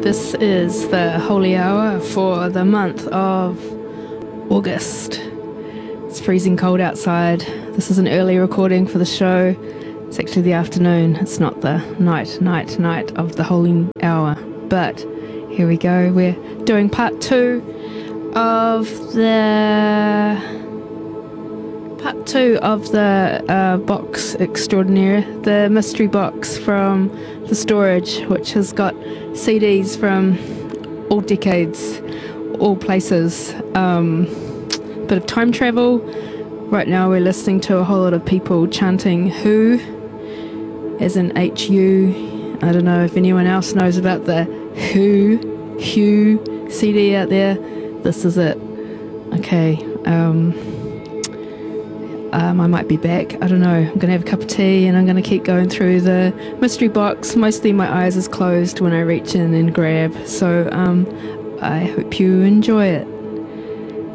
This is the holy hour for the month of August. It's freezing cold outside. This is an early recording for the show. It's actually the afternoon. It's not the night of the holy hour. But here we go. We're doing part two of the box extraordinaire, the mystery box from the storage, which has got CDs from all decades, all places, bit of time travel. Right now we're listening to a whole lot of people chanting Who, as in H-U. I don't know if anyone else knows about the Who CD out there. This is it. Okay, I might be back. I don't know. I'm going to have a cup of tea and I'm going to keep going through the mystery box. Mostly my eyes is closed when I reach in and grab. So I hope you enjoy it.